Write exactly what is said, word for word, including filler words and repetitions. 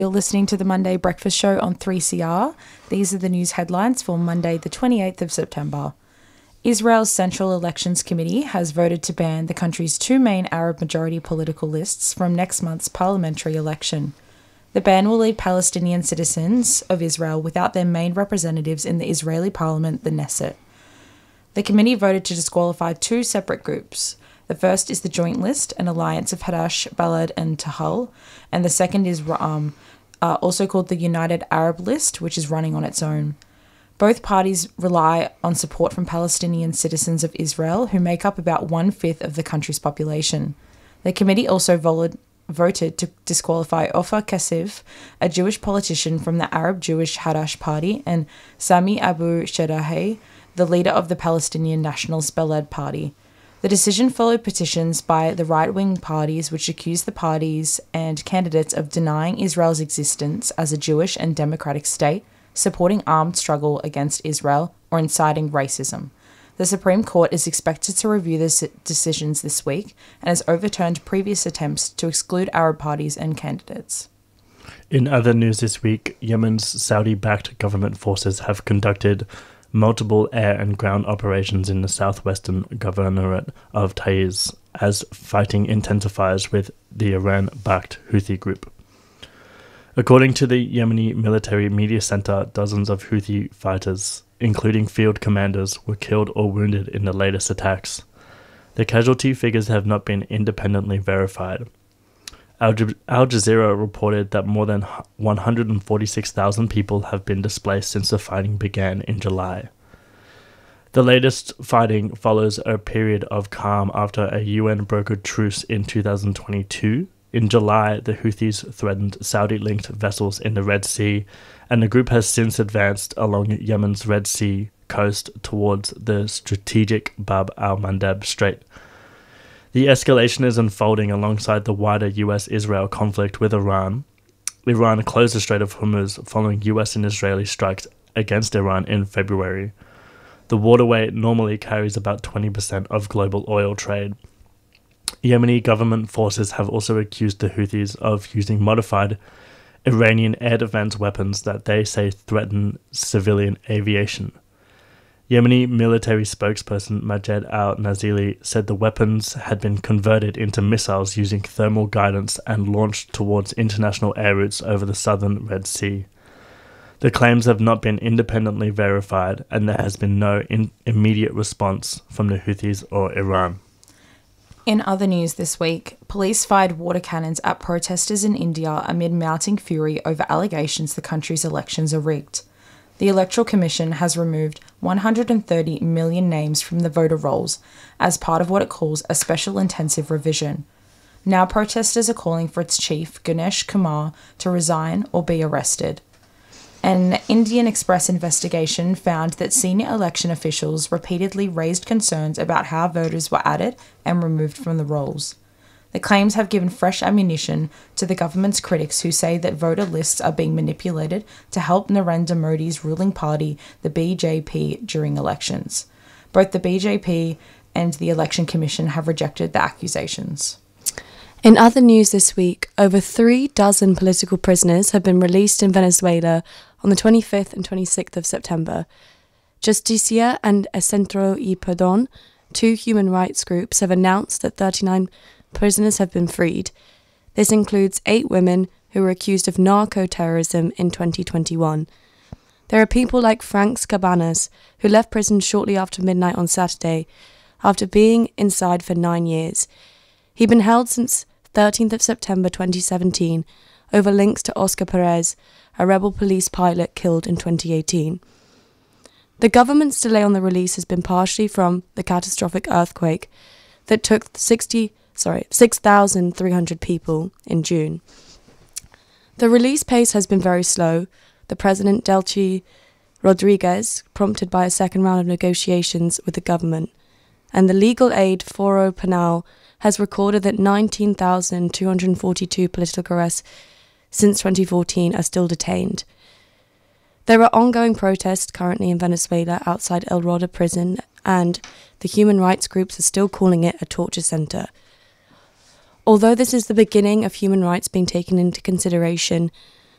You're listening to the Monday Breakfast Show on three C R. These are the news headlines for Monday, the twenty-eighth of September. Israel's Central Elections Committee has voted to ban the country's two main Arab-majority political lists from next month's parliamentary election. The ban will leave Palestinian citizens of Israel without their main representatives in the Israeli parliament, the Knesset. The committee voted to disqualify two separate groups. The first is the Joint List, an alliance of Hadash, Balad and Tahal, and the second is Ra'am, uh, also called the United Arab List, which is running on its own. Both parties rely on support from Palestinian citizens of Israel, who make up about one-fifth of the country's population. The committee also voted, voted to disqualify Ofer Kassif, a Jewish politician from the Arab-Jewish Hadash Party, and Sami Abu Shadaheh, the leader of the Palestinian Nationalist Balad Party. The decision followed petitions by the right-wing parties which accused the parties and candidates of denying Israel's existence as a Jewish and democratic state, supporting armed struggle against Israel, or inciting racism. The Supreme Court is expected to review the decisions this week and has overturned previous attempts to exclude Arab parties and candidates. In other news this week, Yemen's Saudi-backed government forces have conducted multiple air and ground operations in the southwestern governorate of Taiz as fighting intensifies with the Iran-backed Houthi group. According to the Yemeni military media center, dozens of Houthi fighters, including field commanders, were killed or wounded in the latest attacks. The casualty figures have not been independently verified. Al Jazeera reported that more than one hundred forty-six thousand people have been displaced since the fighting began in July. The latest fighting follows a period of calm after a U N-brokered truce in two thousand twenty-two. In July, the Houthis threatened Saudi-linked vessels in the Red Sea, and the group has since advanced along Yemen's Red Sea coast towards the strategic Bab al-Mandeb Strait. The escalation is unfolding alongside the wider U S-Israel conflict with Iran. Iran closed the Strait of Hormuz following U S and Israeli strikes against Iran in February. The waterway normally carries about twenty percent of global oil trade. Yemeni government forces have also accused the Houthis of using modified Iranian air defense weapons that they say threaten civilian aviation. Yemeni military spokesperson Majed al-Nazili said the weapons had been converted into missiles using thermal guidance and launched towards international air routes over the southern Red Sea. The claims have not been independently verified, and there has been no in- immediate response from the Houthis or Iran. In other news this week, police fired water cannons at protesters in India amid mounting fury over allegations the country's elections are rigged. The Electoral Commission has removed one hundred thirty million names from the voter rolls as part of what it calls a special intensive revision. Now protesters are calling for its chief, Ganesh Kumar, to resign or be arrested. An Indian Express investigation found that senior election officials repeatedly raised concerns about how voters were added and removed from the rolls. The claims have given fresh ammunition to the government's critics who say that voter lists are being manipulated to help Narendra Modi's ruling party, the B J P, during elections. Both the B J P and the Election Commission have rejected the accusations. In other news this week, over three dozen political prisoners have been released in Venezuela on the twenty-fifth and twenty-sixth of September. Justicia and El Centro y Perdón, two human rights groups, have announced that thirty-nine prisoners have been freed. This includes eight women who were accused of narco-terrorism in twenty twenty-one. There are people like Frank Cabanas, who left prison shortly after midnight on Saturday, after being inside for nine years. He'd been held since thirteenth of September twenty seventeen over links to Oscar Perez, a rebel police pilot killed in twenty eighteen. The government's delay on the release has been partially from the catastrophic earthquake that took sixty sorry, six thousand three hundred people in June. The release pace has been very slow. The President Delcy Rodriguez, prompted by a second round of negotiations with the government, and the legal aid Foro Penal has recorded that nineteen thousand two hundred forty-two political arrests since twenty fourteen are still detained. There are ongoing protests currently in Venezuela outside El Roda prison, and the human rights groups are still calling it a torture center. Although this is the beginning of human rights being taken into consideration,